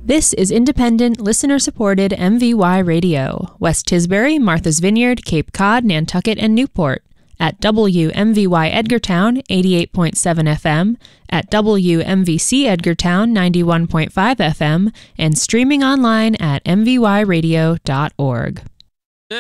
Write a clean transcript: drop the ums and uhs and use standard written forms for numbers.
This is independent, listener-supported MVY Radio, West Tisbury, Martha's Vineyard, Cape Cod, Nantucket, and Newport, at WMVY Edgartown, 88.7 FM, at WMVC Edgartown, 91.5 FM, and streaming online at mvyradio.org.